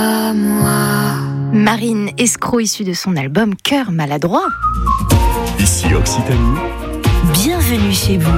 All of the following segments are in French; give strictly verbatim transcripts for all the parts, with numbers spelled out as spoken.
À moi. Marine Escroc, issue de son album Cœur maladroit. Ici Occitanie. Bienvenue chez vous.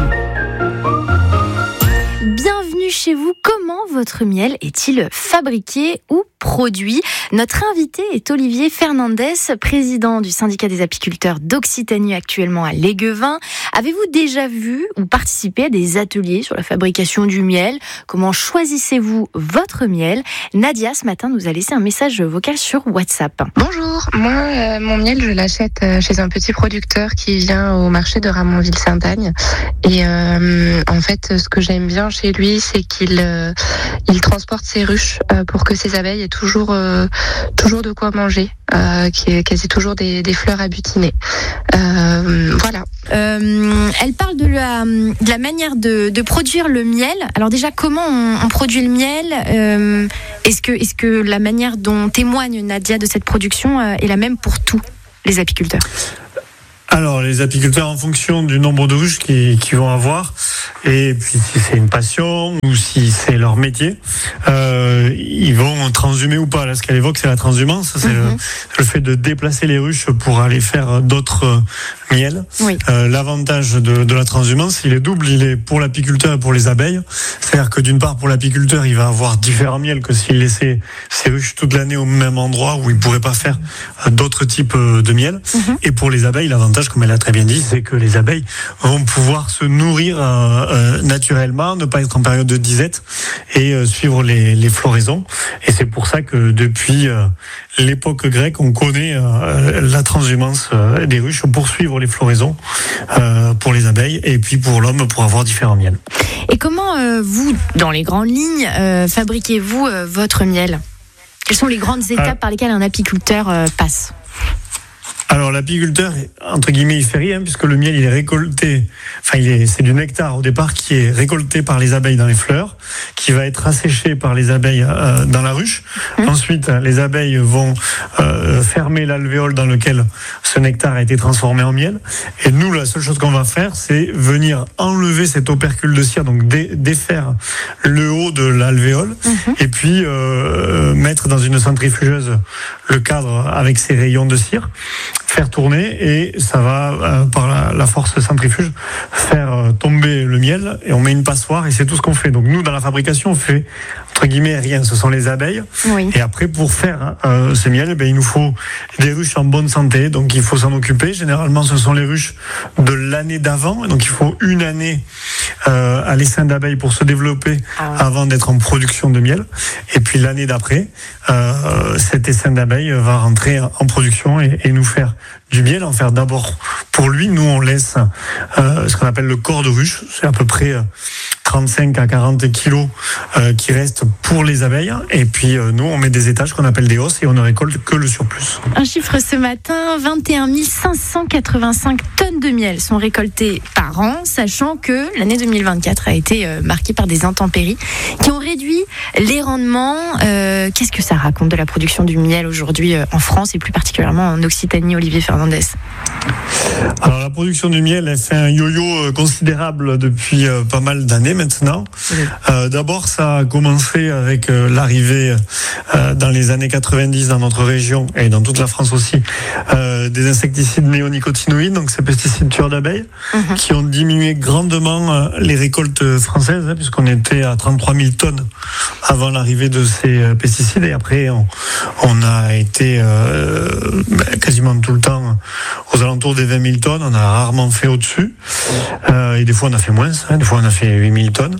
Bienvenue chez vous. Comment votre miel est-il fabriqué ou produit ? Notre invité est Olivier Fernandez, président du syndicat des apiculteurs d'Occitanie, actuellement à Léguevin. Avez-vous déjà vu ou participé à des ateliers sur la fabrication du miel ? Comment choisissez-vous votre miel ? Nadia, ce matin, nous a laissé un message vocal sur WhatsApp. Bonjour, moi, euh, mon miel, je l'achète euh, chez un petit producteur qui vient au marché de Ramonville-Saint-Agne. Et euh, en fait, ce que j'aime bien chez lui, c'est qu'il euh, il transporte ses ruches euh, pour que ses abeilles aient toujours, euh, toujours de quoi manger, euh, qu'il y ait quasi toujours des, des fleurs à butiner. Euh, voilà. Euh, elle parle de la, de la manière de, de produire le miel. Alors déjà, comment on, on produit le miel ? euh, Est-ce que, est-ce que la manière dont témoigne Nadia de cette production euh, est la même pour tous les apiculteurs ? Alors, les apiculteurs, en fonction du nombre de ruches qu'ils, qu'ils vont avoir, et puis si c'est une passion ou si c'est leur métier, euh, ils vont transhumer ou pas. Là, ce qu'elle évoque, c'est la transhumance, c'est mm-hmm. le, le fait de déplacer les ruches pour aller faire d'autres euh, miels. Oui. Euh, l'avantage de, de la transhumance, il est double, il est pour l'apiculteur et pour les abeilles. C'est-à-dire que d'une part, pour l'apiculteur, il va avoir différents miels que s'il laissait ses ruches toute l'année au même endroit où il pourrait pas faire d'autres types de miel. Mm-hmm. Et pour les abeilles, l'avantage, comme elle a très bien dit, c'est que les abeilles vont pouvoir se nourrir euh, euh, naturellement, ne pas être en période de disette et euh, suivre les, les floraisons. Et c'est pour ça que depuis euh, l'époque grecque, on connaît euh, la transhumance euh, des ruches pour suivre les floraisons euh, pour les abeilles et puis pour l'homme pour avoir différents miels. Et comment euh, vous, dans les grandes lignes, euh, fabriquez-vous euh, votre miel ? Quelles sont les grandes étapes euh, par lesquelles un apiculteur euh, passe ? Alors l'apiculteur, entre guillemets, il fait rien puisque le miel il est récolté, enfin il est, c'est du nectar au départ qui est récolté par les abeilles dans les fleurs, qui va être asséché par les abeilles euh, dans la ruche. Mmh. Ensuite, les abeilles vont euh, fermer l'alvéole dans lequel ce nectar a été transformé en miel. Et nous, la seule chose qu'on va faire, c'est venir enlever cet opercule de cire, donc dé, défaire le haut de l'alvéole, mmh. et puis euh, mettre dans une centrifugeuse le cadre avec ses rayons de cire, faire tourner et ça va euh, par la, la force centrifuge faire euh, tomber le miel et on met une passoire et c'est tout ce qu'on fait. Donc nous dans la fabrication on fait entre guillemets rien, ce sont les abeilles. Oui. Et après pour faire euh, ce miel, ben, il nous faut des ruches en bonne santé, donc il faut s'en occuper. Généralement ce sont les ruches de l'année d'avant, donc il faut une année euh, à l'essaim d'abeilles pour se développer ah. avant d'être en production de miel. Et puis l'année d'après, euh, cet essaim d'abeilles va rentrer en production et, et nous faire du miel, en faire d'abord pour lui. Nous on laisse euh, ce qu'on appelle le corps de ruche, c'est à peu près euh, trente-cinq à quarante kilos euh, qui restent pour les abeilles. Et puis euh, nous on met des étages qu'on appelle des hausses et on ne récolte que le surplus. Un chiffre ce matin, vingt et un mille cinq cent quatre-vingt-cinq tonnes de miel sont récoltées par an, sachant que l'année deux mille vingt-quatre a été euh, marquée par des intempéries qui ont réduit les rendements. Euh, qu'est-ce que ça raconte de la production du miel aujourd'hui euh, en France et plus particulièrement en Occitanie, Olivier Fernandez ? Alors la production du miel, elle fait un yo-yo considérable depuis euh, pas mal d'années maintenant. Oui. Euh, d'abord, ça a commencé avec euh, l'arrivée euh, dans les années quatre-vingt-dix dans notre région et dans toute la France aussi euh, des insecticides néonicotinoïdes, donc ces pesticides tueurs d'abeilles, mm-hmm. qui ont diminué grandement euh, les récoltes françaises, hein, puisqu'on était à trente-trois mille tonnes avant l'arrivée de ces euh, pesticides et après on, on a été euh, ben, quasiment tout le temps aux alentours des vingt mille tonnes, on a rarement fait au-dessus, euh, et des fois on a fait moins, hein, des fois on a fait huit mille tonnes,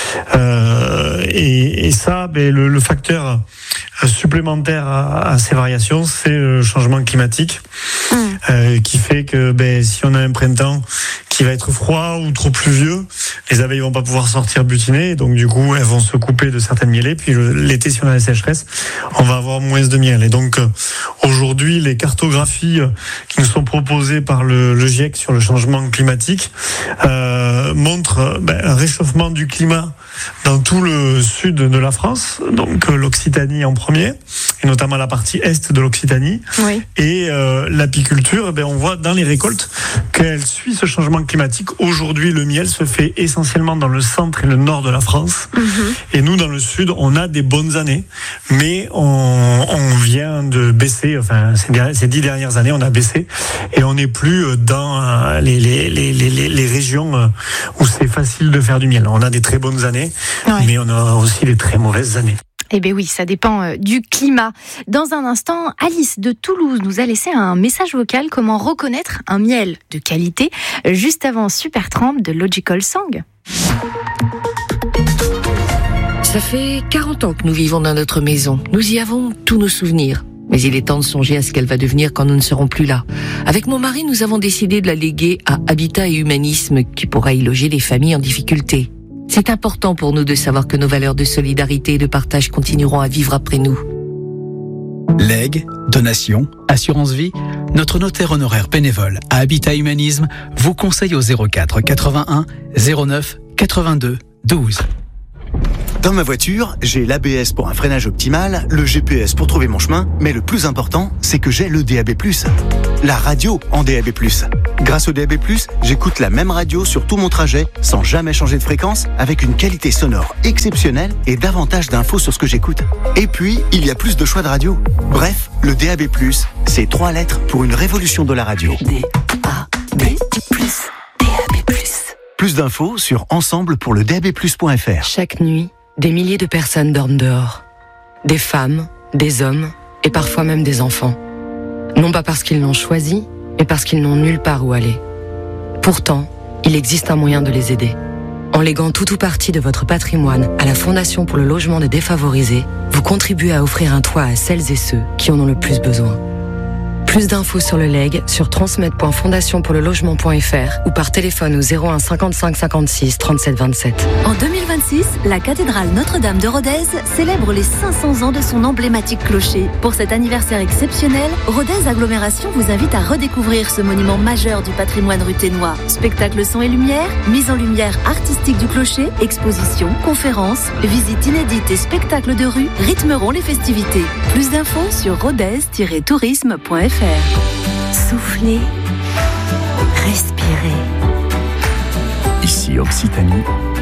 euh, et, et ça, ben, le, le facteur supplémentaire à, à ces variations, c'est le changement climatique, mmh. euh, qui fait que ben, si on a un printemps qui va être froid ou trop pluvieux, les abeilles vont pas pouvoir sortir butiner, et donc du coup elles vont se couper de certaines mielées, puis le, l'été si on a la sécheresse, on va avoir moins de miel. Et donc euh, aujourd'hui les cartographies euh, qui nous sont proposées par le, le GIEC sur le changement climatique euh, montrent ben, un réchauffement du climat dans tout le sud de la France, donc euh, l'Occitanie en premier, et notamment la partie est de l'Occitanie. Oui. Et euh, l'apiculture, eh bien, on voit dans les récoltes qu'elle suit ce changement climatique. Aujourd'hui, le miel se fait essentiellement dans le centre et le nord de la France. Mmh. Et nous, dans le sud, on a des bonnes années, mais on, on vient de baisser. Enfin, ces, ces dix dernières années, on a baissé, et on n'est plus dans les, les, les, les, les régions où c'est facile de faire du miel. On a des très bonnes années, ouais. mais on a aussi des très mauvaises années. Eh bien oui, ça dépend euh, du climat. Dans un instant, Alice de Toulouse nous a laissé un message vocal comment reconnaître un miel de qualité, juste avant Supertramp de Logical Song. Ça fait quarante ans que nous vivons dans notre maison. Nous y avons tous nos souvenirs. Mais il est temps de songer à ce qu'elle va devenir quand nous ne serons plus là. Avec mon mari, nous avons décidé de la léguer à Habitat et Humanisme, qui pourra y loger les familles en difficulté. C'est important pour nous de savoir que nos valeurs de solidarité et de partage continueront à vivre après nous. Legs, donations, assurance vie, notre notaire honoraire bénévole à Habitat Humanisme vous conseille au zéro quatre quatre-vingt-un zéro neuf quatre-vingt-deux douze. Dans ma voiture, j'ai l'A B S pour un freinage optimal, le G P S pour trouver mon chemin, mais le plus important, c'est que j'ai le D A B plus. La radio en D A B plus. Grâce au D A B plus, j'écoute la même radio sur tout mon trajet, sans jamais changer de fréquence, avec une qualité sonore exceptionnelle et davantage d'infos sur ce que j'écoute. Et puis, il y a plus de choix de radio. Bref, le D A B plus, c'est trois lettres pour une révolution de la radio. D A B plus, D A B plus. Plus d'infos sur ensemble pour le D A B plus point F R. Chaque nuit, des milliers de personnes dorment dehors. Des femmes, des hommes et parfois même des enfants. Non pas parce qu'ils l'ont choisi, mais parce qu'ils n'ont nulle part où aller. Pourtant, il existe un moyen de les aider. En léguant tout ou partie de votre patrimoine à la Fondation pour le logement des défavorisés, vous contribuez à offrir un toit à celles et ceux qui en ont le plus besoin. Plus d'infos sur le legs sur transmet point fondation pour le logement point F R ou par téléphone au zéro un cinquante-cinq cinquante-six trente-sept vingt-sept. En deux mille vingt-six, la cathédrale Notre-Dame de Rodez célèbre les cinq cents ans de son emblématique clocher. Pour cet anniversaire exceptionnel, Rodez Agglomération vous invite à redécouvrir ce monument majeur du patrimoine ruthénois. Spectacle son et lumière, mise en lumière artistique du clocher, expositions, conférences, visites inédites et spectacles de rue rythmeront les festivités. Plus d'infos sur rodez tiret tourisme point F R. Soufflez, respirez. Ici Occitanie,